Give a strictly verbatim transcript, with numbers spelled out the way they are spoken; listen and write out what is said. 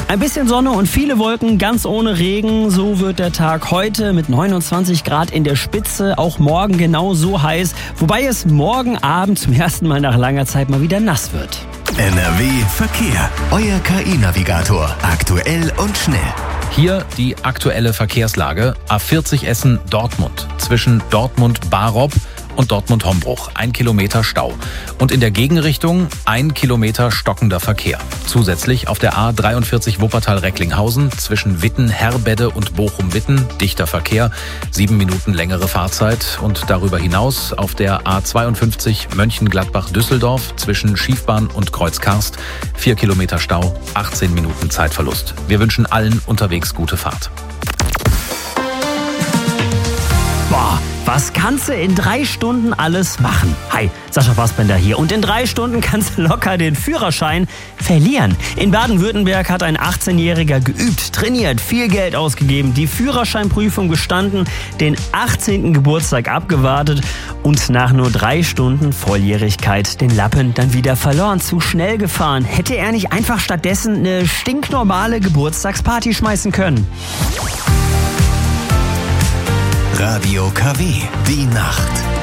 Ein bisschen Sonne und viele Wolken, ganz ohne Regen. So wird der Tag heute mit neunundzwanzig Grad in der Spitze. Auch morgen genau so heiß. Wobei es morgen Abend zum ersten Mal nach langer Zeit mal wieder nass wird. N R W Verkehr. Euer K I-Navigator. Aktuell und schnell. Hier die aktuelle Verkehrslage. A vierzig Essen-Dortmund. Zwischen Dortmund-Barob und Dortmund-Hombruch. Ein Kilometer Stau. Und in der Gegenrichtung ein Kilometer stockender Verkehr. Zusätzlich auf der A dreiundvierzig Wuppertal-Recklinghausen zwischen Witten-Herbede und Bochum-Witten dichter Verkehr. Sieben Minuten längere Fahrzeit. Und darüber hinaus auf der A zweiundfünfzig Mönchengladbach-Düsseldorf zwischen Schiefbahn und Kreuzkarst. Vier Kilometer Stau, achtzehn Minuten Zeitverlust. Wir wünschen allen unterwegs gute Fahrt. Boah, was kannst du in drei Stunden alles machen? Hi, Sascha Fassbender hier. Und in drei Stunden kannst du locker den Führerschein verlieren. In Baden-Württemberg hat ein achtzehnjähriger geübt, trainiert, viel Geld ausgegeben, die Führerscheinprüfung bestanden, den achtzehnten Geburtstag abgewartet und nach nur drei Stunden Volljährigkeit den Lappen dann wieder verloren. Zu schnell gefahren. Hätte er nicht einfach stattdessen eine stinknormale Geburtstagsparty schmeißen können? Radio K W, die Nacht.